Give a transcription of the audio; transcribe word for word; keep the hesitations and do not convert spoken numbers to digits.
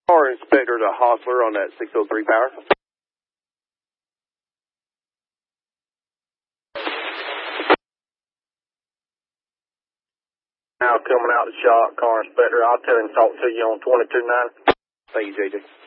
Car Inspector to Hostler on that six oh three power. Now coming out the shop, Car Inspector. I'll tell him to talk to you on twenty-two nine. Thank you, J J.